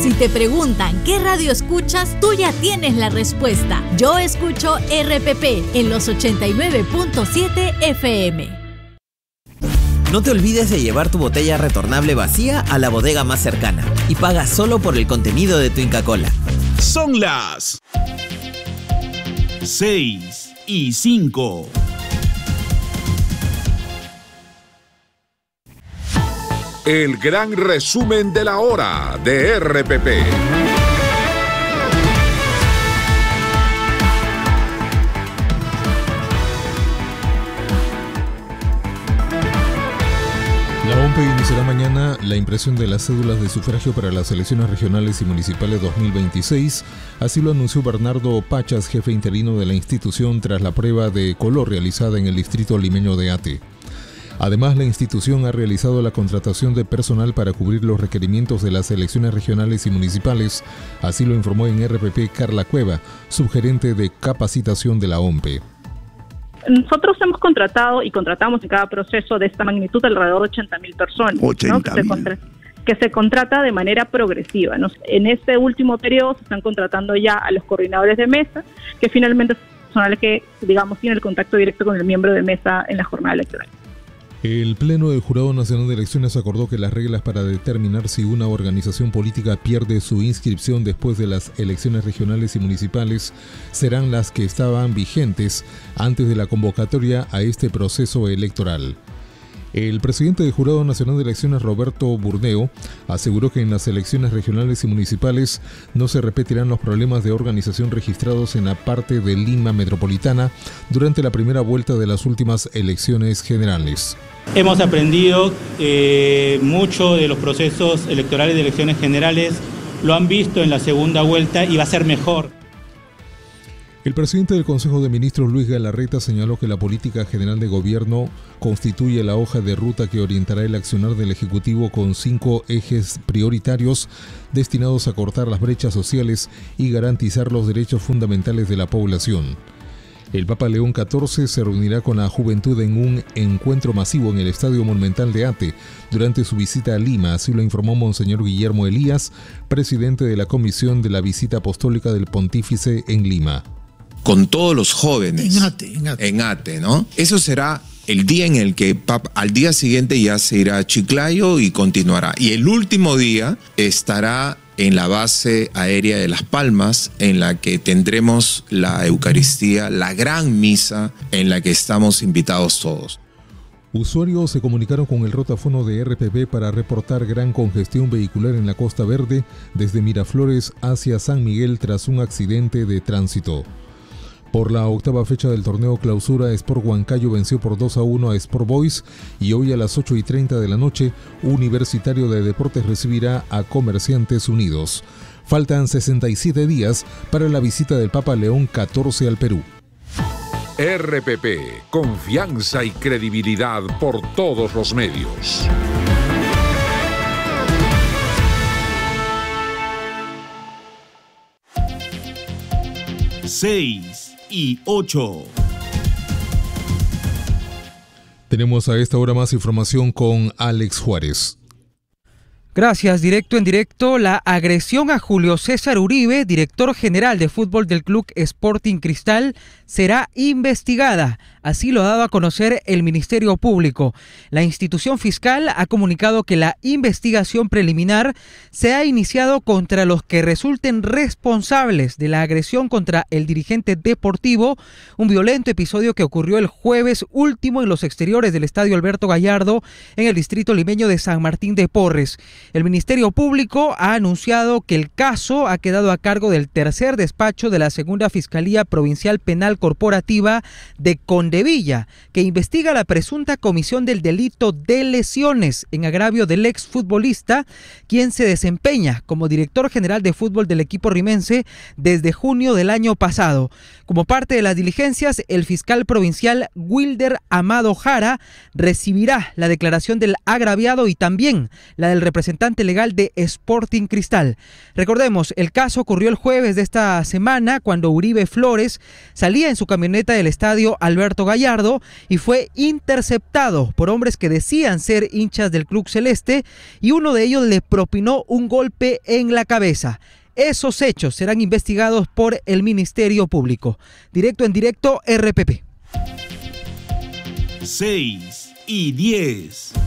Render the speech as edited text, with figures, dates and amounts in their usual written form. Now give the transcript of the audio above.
Si te preguntan qué radio escuchas, tú ya tienes la respuesta. Yo escucho RPP en los 89.7 FM. No te olvides de llevar tu botella retornable vacía a la bodega más cercana y paga solo por el contenido de tu Inca Kola. Son las 6:05. El gran resumen de la hora de RPP. La OMPE iniciará mañana la impresión de las cédulas de sufragio para las elecciones regionales y municipales 2026. Así lo anunció Bernardo Pachas, jefe interino de la institución, tras la prueba de color realizada en el distrito limeño de Ate. Además, la institución ha realizado la contratación de personal para cubrir los requerimientos de las elecciones regionales y municipales. Así lo informó en RPP Carla Cueva, subgerente de capacitación de la OMPE. Nosotros hemos contratado y contratamos en cada proceso de esta magnitud alrededor de 80.000 personas, 80.000. ¿no? que se contrata de manera progresiva, ¿no? En este último periodo se están contratando ya a los coordinadores de mesa, que finalmente son personales que, digamos, tienen el contacto directo con el miembro de mesa en la jornada electoral. El Pleno del Jurado Nacional de Elecciones acordó que las reglas para determinar si una organización política pierde su inscripción después de las elecciones regionales y municipales serán las que estaban vigentes antes de la convocatoria a este proceso electoral. El presidente del Jurado Nacional de Elecciones, Roberto Burdeo, aseguró que en las elecciones regionales y municipales no se repetirán los problemas de organización registrados en la parte de Lima metropolitana durante la primera vuelta de las últimas elecciones generales. Hemos aprendido mucho de los procesos electorales de elecciones generales, lo han visto en la segunda vuelta y va a ser mejor. El presidente del Consejo de Ministros, Luis Galarreta, señaló que la política general de gobierno constituye la hoja de ruta que orientará el accionar del Ejecutivo con 5 ejes prioritarios destinados a cortar las brechas sociales y garantizar los derechos fundamentales de la población. El Papa León XIV se reunirá con la juventud en un encuentro masivo en el Estadio Monumental de Ate durante su visita a Lima, así lo informó Monseñor Guillermo Elías, presidente de la Comisión de la Visita Apostólica del Pontífice en Lima. Con todos los jóvenes en Ate, ¿no? Eso será el día en el que al día siguiente ya se irá a Chiclayo y continuará. Y el último día estará en la base aérea de Las Palmas, en la que tendremos la Eucaristía, la gran misa en la que estamos invitados todos. Usuarios se comunicaron con el rotafono de RPP para reportar gran congestión vehicular en la Costa Verde desde Miraflores hacia San Miguel tras un accidente de tránsito. Por la octava fecha del torneo Clausura, Sport Huancayo venció por 2-1 a Sport Boys y hoy a las 8:30 de la noche, Universitario de Deportes recibirá a Comerciantes Unidos. Faltan 67 días para la visita del Papa León XIV al Perú. RPP, confianza y credibilidad por todos los medios. Seis y 8. Tenemos a esta hora más información con Alex Juárez. Gracias. Directo en directo, la agresión a Julio César Uribe, director general de fútbol del club Sporting Cristal, será investigada. Así lo ha dado a conocer el Ministerio Público. La institución fiscal ha comunicado que la investigación preliminar se ha iniciado contra los que resulten responsables de la agresión contra el dirigente deportivo, un violento episodio que ocurrió el jueves último en los exteriores del Estadio Alberto Gallardo en el distrito limeño de San Martín de Porres. El Ministerio Público ha anunciado que el caso ha quedado a cargo del tercer despacho de la Segunda Fiscalía Provincial Penal Corporativa de Condevilla, que investiga la presunta comisión del delito de lesiones en agravio del exfutbolista, quien se desempeña como director general de fútbol del equipo rimense desde junio del año pasado. Como parte de las diligencias, el fiscal provincial Wilder Amado Jara recibirá la declaración del agraviado y también la del representante legal de Sporting Cristal. Recordemos, el caso ocurrió el jueves de esta semana cuando Uribe Flores salía en su camioneta del estadio Alberto Puerto Gallardo y fue interceptado por hombres que decían ser hinchas del club celeste y uno de ellos le propinó un golpe en la cabeza. Esos hechos serán investigados por el Ministerio Público. Directo en directo, RPP. 6:10.